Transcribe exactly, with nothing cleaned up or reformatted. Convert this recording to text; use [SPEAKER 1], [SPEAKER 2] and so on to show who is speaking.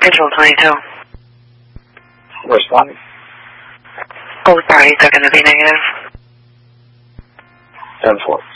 [SPEAKER 1] Control twenty-two.
[SPEAKER 2] Responding.
[SPEAKER 1] Oh, sorry, they're going to be negative.
[SPEAKER 2] ten four.